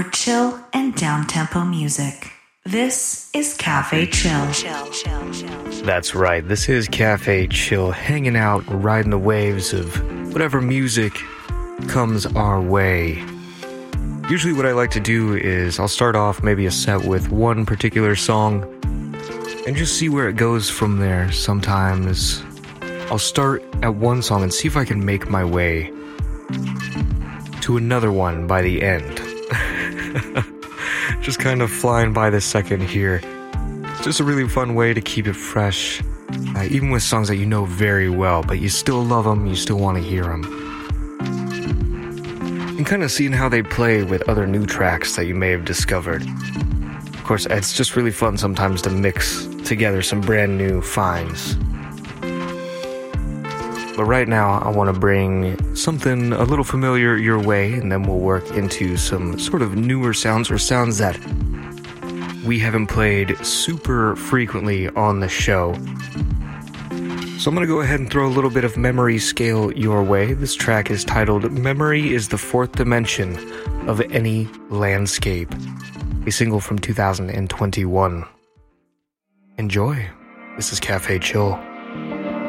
Chill and down-tempo music. This is Cafe Chill. That's right, this is Cafe Chill, hanging out, riding the waves of whatever music comes our way. Usually what I like to do is I'll start off maybe a set with one particular song and just see where it goes from there. Sometimes I'll start at one song and see if I can make my way to another one by the end. Just kind of flying by the second here. Just a really fun way to keep it fresh, even with songs that you know very well, but you still love them, you still want to hear them. And kind of seeing how they play with other new tracks that you may have discovered. Of course, it's just really fun sometimes to mix together some brand new finds. But right now, I want to bring something a little familiar your way, and then we'll work into some sort of newer sounds, or sounds that we haven't played super frequently on the show. So I'm going to go ahead and throw a little bit of memory scale your way. This track is titled Memory is the Fourth Dimension of Any Landscape, a single from 2021. Enjoy. This is Cafe Chill.